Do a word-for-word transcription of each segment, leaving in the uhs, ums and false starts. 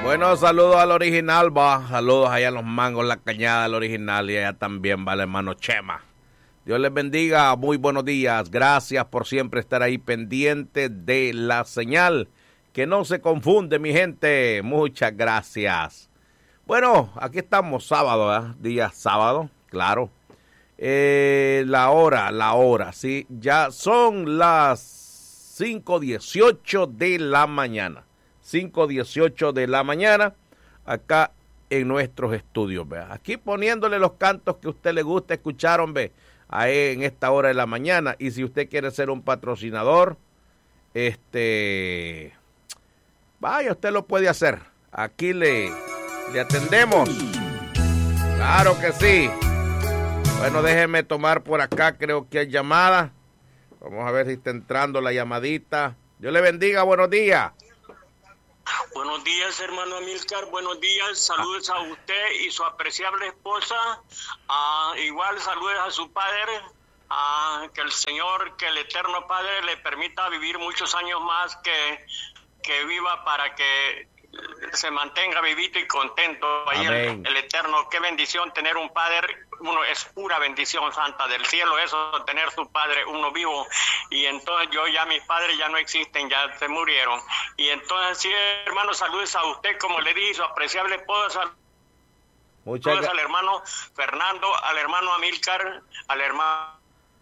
Bueno, saludos al original, va. Saludos allá en Los Mangos, La Cañada, el original, y allá también va el hermano Chema. Dios les bendiga, muy buenos días. Gracias por siempre estar ahí pendiente de la señal. Que no se confunde, mi gente. Muchas gracias. Bueno, aquí estamos sábado, ¿eh? Día sábado, claro. Eh, la hora, la hora, sí. Ya son las cinco dieciocho de la mañana. cinco dieciocho de la mañana, acá en nuestros estudios, ¿ve? Aquí poniéndole los cantos que a usted le gusta escuchar, hombre, ahí en esta hora de la mañana. Y si usted quiere ser un patrocinador, este, vaya, usted lo puede hacer. Aquí le, le atendemos. Claro que sí. Bueno, déjeme tomar por acá, creo que hay llamada. Vamos a ver si está entrando la llamadita. Dios le bendiga, buenos días. Buenos días, hermano Amílcar, buenos días, saludos a usted y su apreciable esposa, uh, igual saludos a su padre, uh, que el Señor, que el Eterno Padre le permita vivir muchos años más, que, que viva para que se mantenga vivito y contento. Ahí el, el Eterno, qué bendición tener un padre, uno es pura bendición santa del cielo, eso, tener su padre, uno vivo. Y entonces yo ya, mis padres ya no existen, ya se murieron. Y entonces, sí, hermano, saludos a usted, como le dije, su apreciable esposa. Muchas gracias al hermano Fernando, al hermano Amílcar, al hermano.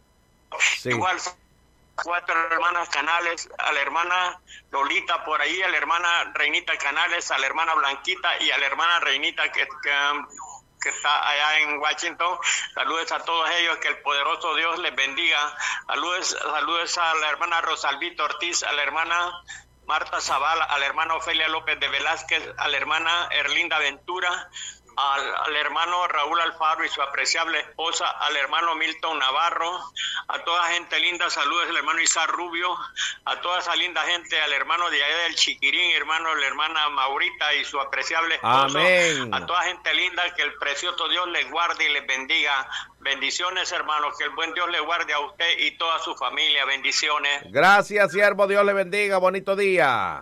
Sí. Igual, cuatro hermanas Canales, a la hermana Lolita por ahí, a la hermana Reinita Canales, a la hermana Blanquita y a la hermana Reinita que, que, que está allá en Washington. Saludos a todos ellos, que el poderoso Dios les bendiga. Saludos, saludos a la hermana Rosalvita Ortiz, a la hermana Marta Zavala, a la hermana Ofelia López de Velázquez, a la hermana Erlinda Ventura, Al, al hermano Raúl Alfaro y su apreciable esposa, al hermano Milton Navarro, a toda gente linda, saludos al hermano Isar Rubio, a toda esa linda gente, al hermano de allá del Chiquirín, hermano, la hermana Maurita y su apreciable esposo. Amén. A toda gente linda, que el precioso Dios les guarde y les bendiga. Bendiciones, hermanos, que el buen Dios le guarde a usted y toda su familia. Bendiciones. Gracias, siervo, Dios le bendiga, bonito día.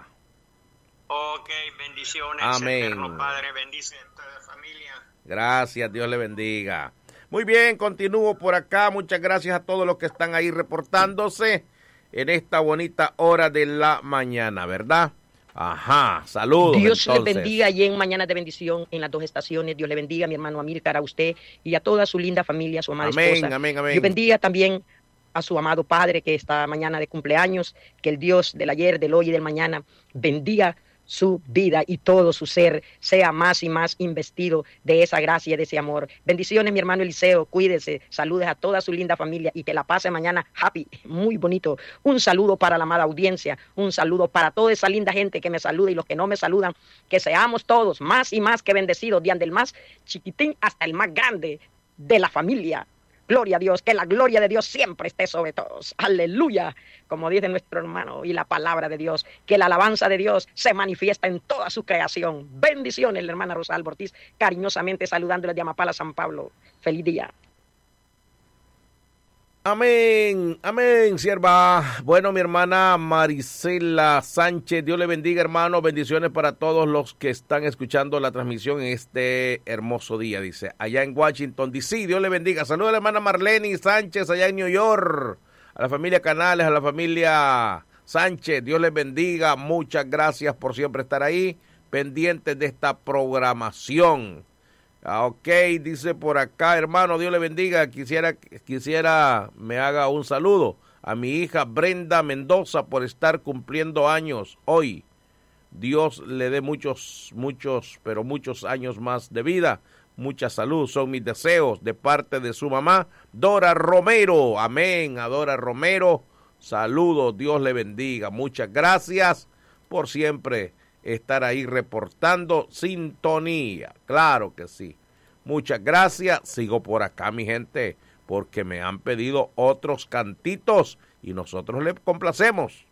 Ok, bendiciones. Amén. Eterno Padre, bendice a toda la familia. Gracias, Dios le bendiga. Muy bien, continúo por acá. Muchas gracias a todos los que están ahí reportándose en esta bonita hora de la mañana, ¿verdad? Ajá, saludos. Dios entonces. le bendiga y en Mañana de Bendición en las dos estaciones. Dios le bendiga a mi hermano Amílcar, a usted y a toda su linda familia, a su amada amén, esposa. Amén, amén. Dios bendiga también a su amado padre que está mañana de cumpleaños. Que el Dios del ayer, del hoy y del mañana bendiga su vida y todo su ser sea más y más investido de esa gracia y de ese amor. Bendiciones, mi hermano Eliseo, cuídese, saludes a toda su linda familia y que la pase mañana happy, muy bonito. Un saludo para la amada audiencia, un saludo para toda esa linda gente que me saluda y los que no me saludan, que seamos todos más y más que bendecidos, de del más chiquitín hasta el más grande de la familia. Gloria a Dios, que la gloria de Dios siempre esté sobre todos. Aleluya, como dice nuestro hermano y la palabra de Dios, que la alabanza de Dios se manifiesta en toda su creación. Bendiciones, la hermana Rosalba Ortiz, cariñosamente saludándoles de Amapala, San Pablo. Feliz día. Amén, amén, sierva. Bueno, mi hermana Marisela Sánchez, Dios le bendiga, hermano. Bendiciones para todos los que están escuchando la transmisión en este hermoso día, dice, allá en Washington, D C Dios le bendiga. Saludos a la hermana Marlene Sánchez, allá en New York. A la familia Canales, a la familia Sánchez, Dios les bendiga. Muchas gracias por siempre estar ahí, pendientes de esta programación. Ah, ok, dice por acá, hermano, Dios le bendiga. Quisiera, quisiera me haga un saludo a mi hija Brenda Mendoza por estar cumpliendo años hoy. Dios le dé muchos, muchos, pero muchos años más de vida. Mucha salud, son mis deseos de parte de su mamá, Dora Romero. Amén, a Dora Romero. Saludos, Dios le bendiga. Muchas gracias por siempre estar ahí reportando sintonía. Claro que sí. Muchas gracias. Sigo por acá, mi gente, porque me han pedido otros cantitos y nosotros les complacemos.